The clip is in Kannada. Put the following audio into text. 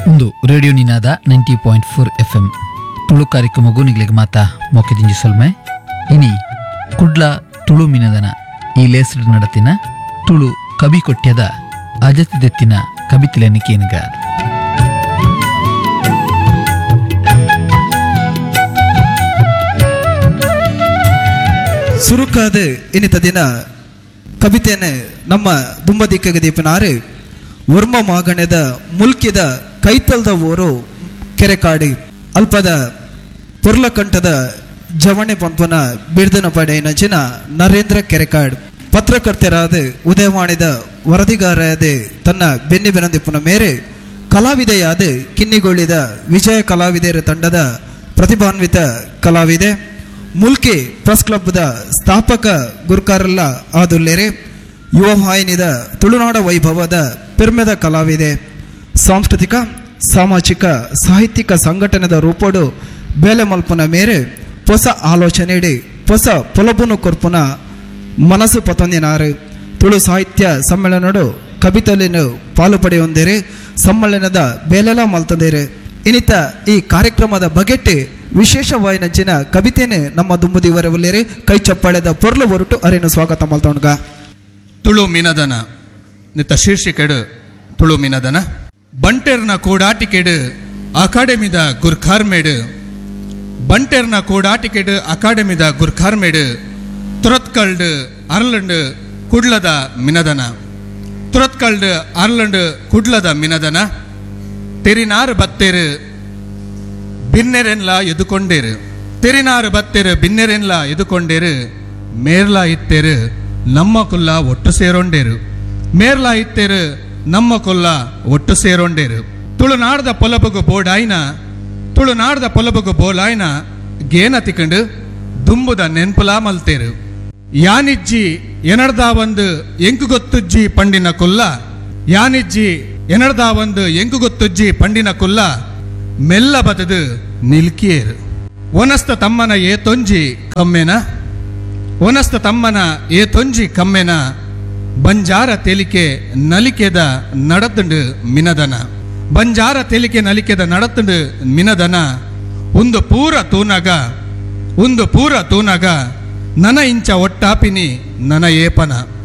ಒಂದು ರೇಡಿಯೋ ನಿನಾದ 90.4 FM ತುಳು ಕಾರ್ಯಕ್ರಮಗೂ ನಿಗ್ಲಿಗೆ ಮಾತಾ ಮೊಕ್ಕೆದಿಂಜಿ ಸೊಲ್ಮೆ ಇನಿ ಕುಡ್ಲ ತುಳು ಮಿನದನ ಈ ಲೇಸಡ್ ನಡತಿನ ತುಳು ಕವಿ ಕೊಟ್ಯದ ಅಜತಿದೆತ್ತಿನ ಕವಿತಿಲೆನಿಕೇನ್ಗ ಸುರುಕಾದ ಇನ್ನಿತ ದಿನ ಕವಿತೆಯನ್ನು ನಮ್ಮ ದುಂಬದಿಕ್ಕಗೆ ದೀಪನಾರು ವರ್ಮ ಮಾಗಣ್ಯದ ಮುಲ್ಕಿದ ಕೈತಲ್ದ ಊರು ಕೆರೆಕಾಡಿ ಅಲ್ಪದ ಪುರ್ಲಕಂಠದ ಜವಣೆ ಪಂಪನ ಬಿಡ್ದನ ಪಡೆ ನಚಿನ ನರೇಂದ್ರ ಕೆರೆಕಾಡ್ ಪತ್ರಕರ್ತರಾದ ಉದಯವಾಣಿದ ವರದಿಗಾರಾದ ತನ್ನ ಬೆನ್ನಿಬೆನಂದಿಪ್ಪನ ಮೇರೆ ಕಲಾವಿದೆಯಾದ ಕಿನ್ನಿಗೊಳ್ಳಿದ ವಿಜಯ ಕಲಾವಿದೆಯರ ತಂಡದ ಪ್ರತಿಭಾನ್ವಿತ ಕಲಾವಿದೆ ಮುಲ್ಕಿ ಪ್ರೆಸ್ ಕ್ಲಬ್ದ ಸ್ಥಾಪಕ ಗುರುಕಾರಲ್ಲ ಆದುಲ್ಲೇರೆ ಯುವ ವಾಹಿನಿದ ತುಳುನಾಡ ವೈಭವದ ಪಿರ್ಮೆದ ಕಲಾವಿದೆ ಸಾಂಸ್ಕೃತಿಕ ಸಾಮಾಜಿಕ ಸಾಹಿತ್ಯಿಕ ಸಂಘಟನೆದ ರೂಪಡು ಬೇಲೆ ಮಲ್ಪನ ಮೇರೆ ಹೊಸ ಆಲೋಚನೆ ಹೊಸ ಪೊಲಬುನು ಕೊರ್ಪುನ ಮನಸ್ಸು ಪತೊಂದಿನಾರು ತುಳು ಸಾಹಿತ್ಯ ಸಮ್ಮೇಳನಡು ಕವಿತಲಿನ ಪಾಲು ಪಡೆಯೊಂದೇರೆ ಸಮ್ಮೇಳನದ ಬೇಲೆಲ ಮಲ್ತದೇರೆ ಇನ್ನಿತ ಈ ಕಾರ್ಯಕ್ರಮದ ಬಗೆಟ್ಟು ವಿಶೇಷವಾಗಿ ನಂಚಿನ ಕವಿತೆನೆ ನಮ್ಮ ದುಂಬುದಿವರವಲ್ಲೇರೆ ಕೈ ಚಪ್ಪಾಳೆದ ಪೊರ್ಲು ಹೊರಟು ಅರೇನು ಸ್ವಾಗತ ಮಲ್ತೊಂಡ್ಗ ತುಳು ಮಿನದನ ನಿತ್ತ ಶೀರ್ಷಿಕೆಡು ತುಳು ಮಿನದನ ಬಂಟೆರ್ನ ಕೂಡಾಟಿಕೆಡು ಅಕಾಡೆಮಿದ ಗುರ್ಖಾರ್ಮೇಡು ಬಂಟೆರ್ನ ಕೂಡಾಟಿಕೆಡು ಅಕಾಡೆಮಿದ ಗುರ್ಖಾರ್ಮೇಡು ತುರತ್ಕಲ್ಡು ಅರ್ಲಂಡು ಕುಡ್ಲದ ಮಿನದನ ತುರತ್ಕಲ್ಡು ಅರ್ಲಂಡು ಕುಡ್ಲದ ಮಿನದನ ತೆರಿನಾರು ಬತ್ತೇರು ಬಿನ್ನೆರೆನ್ಲ ಎದುಕೊಂಡೇರು ತೆರಿನಾರು ಬತ್ತೇರು ಬಿನ್ನೆರೆನ್ಲ ಎದುಕೊಂಡೇರು ಮೇರ್ಲಾ ಇತ್ತೇರು ನಮ್ಮ ಕುಲ್ಲ ಒಟ್ಟು ಸೇರೊಂಡೇರು ಮೇರ್ಲಾ ಇತ್ತೇರು ನಮ್ಮ ಕುಲ್ಲ ಒಟ್ಟು ಸೇರೊಂಡೇರು ತುಳುನಾಡದ ಪೊಲಬಗು ಬೋಡಾಯ್ನ ತುಳುನಾಡದ ಪೊಲಬಗು ಬೋಲಾಯ್ನ ಗೇನ ತಿಕಂಡು ದುಂಬುದ ನೆನ್ಪುಲಾ ಮಲ್ತೇರು ಯಾನಿಜ್ಜಿ ಎನಡ್ದ ಒಂದು ಎಂಕು ಗೊತ್ತುಜ್ಜಿ ಪಂಡಿನ ಕುಲ್ಲ ಯಾನಿಜ್ಜಿ ಎನಡ್ದ ಒಂದು ಎಂಕು ಗೊತ್ತುಜ್ಜಿ ಪಂಡಿನ ಕುಲ್ಲ ಮೆಲ್ಲ ಬತದು ನಿಲ್ಕಿಯೇರು ಒನಸ್ತ ತಮ್ಮನ ಏತೊಂಜಿ ಕಮ್ಮೆನ ಒನಸ್ತ ತಮ್ಮನ ಏತೊಂಜಿ ಕಮ್ಮೆನ ಬಂಜಾರ ತೆಲಿಕೆ ನಲಿಕೆದ ನಡತುಂಡು ಮಿನದನ ಬಂಜಾರ ತೆಲಿಕೆ ನಲಿಕೆದ ನಡತುಂಡು ಮಿನದನ ಒಂದು ಪೂರ ತೂನಗ ನನ ಇಂಚ ಒಟ್ಟಾಪಿನಿ ನನ ಏಪನ